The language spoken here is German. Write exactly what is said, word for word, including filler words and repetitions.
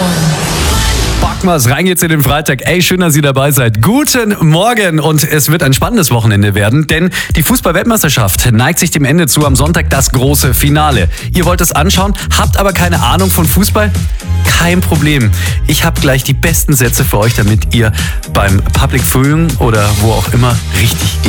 Backmas, rein geht's in den Freitag. Ey, schön, dass ihr dabei seid. Guten Morgen und es wird ein spannendes Wochenende werden, denn die Fußball-Weltmeisterschaft neigt sich dem Ende zu. Am Sonntag das große Finale. Ihr wollt es anschauen, habt aber keine Ahnung von Fußball? Kein Problem. Ich habe gleich die besten Sätze für euch, damit ihr beim Public Viewing oder wo auch immer richtig